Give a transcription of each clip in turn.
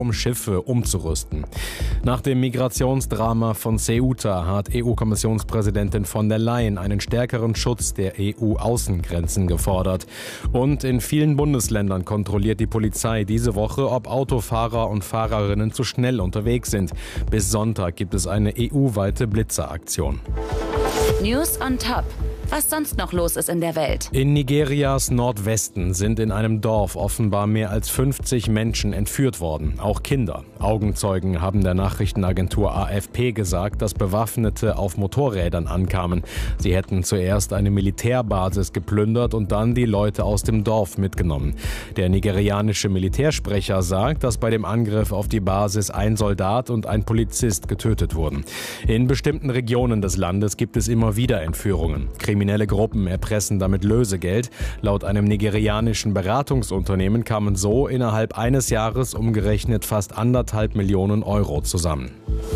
um Schiffe umzurüsten. Nach dem Migrationsdrama von Ceuta hat EU-Kommissionspräsidentin von der Leyen einen stärkeren Schutz der EU-Außengrenzen gefordert. Und in vielen Bundesländern kontrolliert die Polizei diese Woche, ob Autofahrer und Fahrerinnen zu schnell unterwegs sind. Bis Sonntag gibt es eine EU-weite Blitzeraktion. News on Top. Was sonst noch los ist in der Welt. In Nigerias Nordwesten sind in einem Dorf offenbar mehr als 50 Menschen entführt worden, auch Kinder. Augenzeugen haben der Nachrichtenagentur AFP gesagt, dass Bewaffnete auf Motorrädern ankamen. Sie hätten zuerst eine Militärbasis geplündert und dann die Leute aus dem Dorf mitgenommen. Der nigerianische Militärsprecher sagt, dass bei dem Angriff auf die Basis ein Soldat und ein Polizist getötet wurden. In bestimmten Regionen des Landes gibt es immer wieder Entführungen. Kriminelle Gruppen erpressen damit Lösegeld. Laut einem nigerianischen Beratungsunternehmen kamen so innerhalb eines Jahres umgerechnet fast 1,5 Millionen Euro zusammen.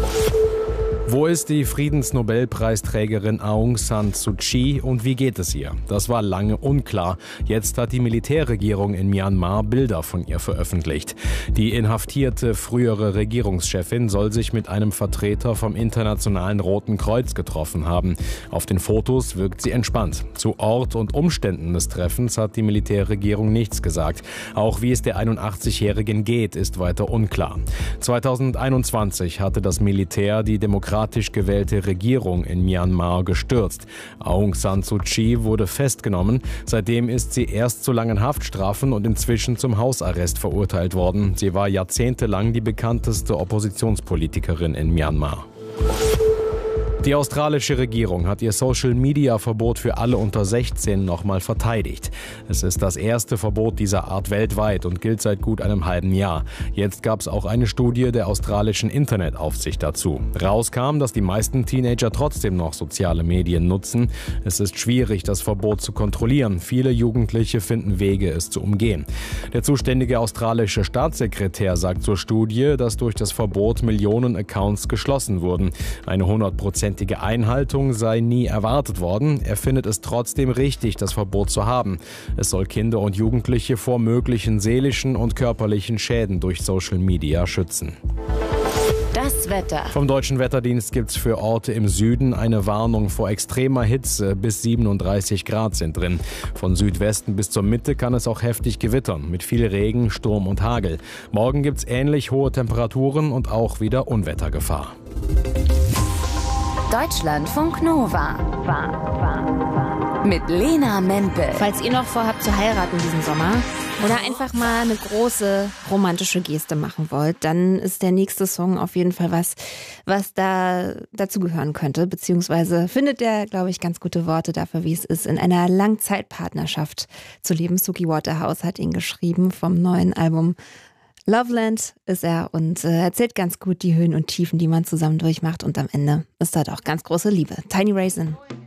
Wo ist die Friedensnobelpreisträgerin Aung San Suu Kyi und wie geht es ihr? Das war lange unklar. Jetzt hat die Militärregierung in Myanmar Bilder von ihr veröffentlicht. Die inhaftierte frühere Regierungschefin soll sich mit einem Vertreter vom Internationalen Roten Kreuz getroffen haben. Auf den Fotos wirkt sie entspannt. Zu Ort und Umständen des Treffens hat die Militärregierung nichts gesagt. Auch wie es der 81-Jährigen geht, ist weiter unklar. 2021 hatte das Militär die demokratisch gewählte Regierung in Myanmar gestürzt. Aung San Suu Kyi wurde festgenommen. Seitdem ist sie erst zu langen Haftstrafen und inzwischen zum Hausarrest verurteilt worden. Sie war jahrzehntelang die bekannteste Oppositionspolitikerin in Myanmar. Die australische Regierung hat ihr Social-Media-Verbot für alle unter 16 nochmal verteidigt. Es ist das erste Verbot dieser Art weltweit und gilt seit gut einem halben Jahr. Jetzt gab es auch eine Studie der australischen Internetaufsicht dazu. Rauskam, dass die meisten Teenager trotzdem noch soziale Medien nutzen. Es ist schwierig, das Verbot zu kontrollieren. Viele Jugendliche finden Wege, es zu umgehen. Der zuständige australische Staatssekretär sagt zur Studie, dass durch das Verbot Millionen Accounts geschlossen wurden. Eine 100% Einhaltung sei nie erwartet worden. Er findet es trotzdem richtig, das Verbot zu haben. Es soll Kinder und Jugendliche vor möglichen seelischen und körperlichen Schäden durch Social Media schützen. Das Wetter. Vom Deutschen Wetterdienst gibt es für Orte im Süden eine Warnung vor extremer Hitze. Bis 37 Grad sind drin. Von Südwesten bis zur Mitte kann es auch heftig gewittern, mit viel Regen, Sturm und Hagel. Morgen gibt es ähnlich hohe Temperaturen und auch wieder Unwettergefahr. Deutschlandfunk Nova. Mit Lena Mempel. Falls ihr noch vorhabt zu heiraten diesen Sommer oder einfach mal eine große romantische Geste machen wollt, dann ist der nächste Song auf jeden Fall was da dazugehören könnte. Beziehungsweise findet der, glaube ich, ganz gute Worte dafür, wie es ist, in einer Langzeitpartnerschaft zu leben. Suki Waterhouse hat ihn geschrieben vom neuen Album Loveland ist er und erzählt ganz gut die Höhen und Tiefen, die man zusammen durchmacht. Und am Ende ist da doch ganz große Liebe. Tiny Raisin.